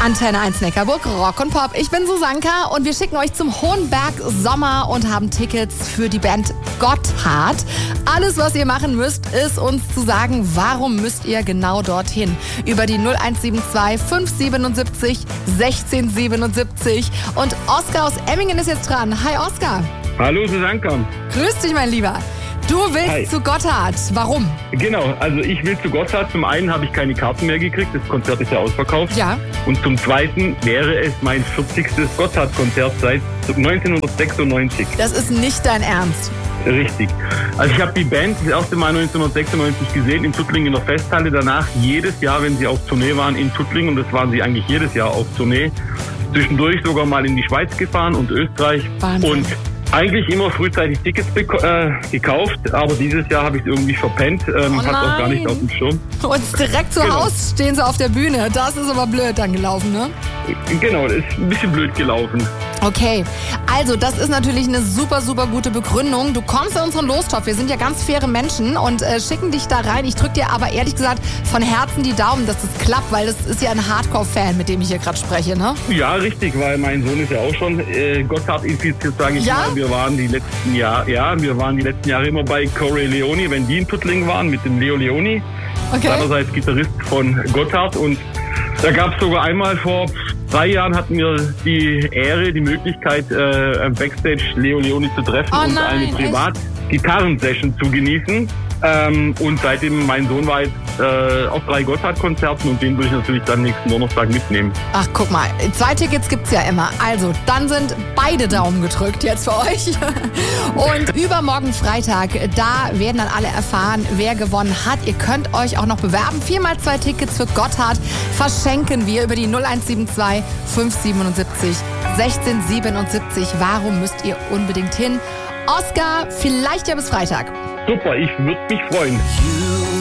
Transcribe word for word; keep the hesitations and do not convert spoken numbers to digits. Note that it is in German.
Antenne eins Neckarburg, Rock und Pop. Ich bin Susanka und wir schicken euch zum Hohenberg Sommer und haben Tickets für die Band Gotthard. Alles, was ihr machen müsst, ist uns zu sagen, warum müsst ihr genau dorthin. Über die null eins sieben zwei fünf sieben sieben sechzehn siebenundsiebzig. Und Oskar aus Emmingen ist jetzt dran. Hi Oskar. Hallo Susanka. Grüß dich, mein Lieber. Du willst Hi. zu Gotthard. Warum? Genau, also ich will zu Gotthard. Zum einen habe ich keine Karten mehr gekriegt, das Konzert ist ja ausverkauft. Ja. Und zum zweiten wäre es mein vierzigstes Gotthard-Konzert seit neunzehnhundertsechsundneunzig. Das ist nicht dein Ernst. Richtig. Also ich habe die Band das erste Mal neunzehnhundertsechsundneunzig gesehen in Tuttlingen in der Festhalle. Danach jedes Jahr, wenn sie auf Tournee waren in Tuttlingen, und das waren sie eigentlich jedes Jahr auf Tournee, zwischendurch sogar mal in die Schweiz gefahren und Österreich. Wahnsinn. Und eigentlich immer frühzeitig Tickets beko- äh, gekauft, aber dieses Jahr habe ich es irgendwie verpennt. Ähm, Oh hat auch gar nicht nein. auf dem Schirm. Und direkt zu Genau. Hause stehen sie auf der Bühne. Das ist aber blöd dann gelaufen, ne? Genau, das ist ein bisschen blöd gelaufen. Okay, also das ist natürlich eine super, super gute Begründung. Du kommst in unseren Lostopf. Wir sind ja ganz faire Menschen und äh, schicken dich da rein. Ich drücke dir aber ehrlich gesagt von Herzen die Daumen, dass das klappt, weil das ist ja ein Hardcore-Fan, mit dem ich hier gerade spreche, ne? Ja, richtig, weil mein Sohn ist ja auch schon äh, Gotthard infiziert, sage ich Ja? mal. Wir waren die letzten Jahre, ja, wir waren die letzten Jahre immer bei Corey Leone, wenn die in Tuttlingen waren, mit dem Leo Leone. Okay. Seinerseits Gitarrist von Gotthard, und da gab es sogar einmal vor drei Jahren hatten wir die Ehre, die Möglichkeit, äh, am Backstage Leo Leone zu treffen Oh und nein, eine echt? Privat-Gitarrensession zu genießen. Ähm, und seitdem, mein Sohn war jetzt äh, auf drei Gotthard-Konzerten, und den würde ich natürlich dann nächsten Donnerstag mitnehmen. Ach, guck mal, zwei Tickets gibt's ja immer. Also, dann sind beide Daumen gedrückt jetzt für euch. Und übermorgen Freitag, da werden dann alle erfahren, wer gewonnen hat. Ihr könnt euch auch noch bewerben. Viermal zwei Tickets für Gotthard verschenken wir über die null eins sieben zwei fünf sieben sieben sechzehn siebenundsiebzig. Warum müsst ihr unbedingt hin? Oskar, vielleicht ja bis Freitag. Super, ich würde mich freuen.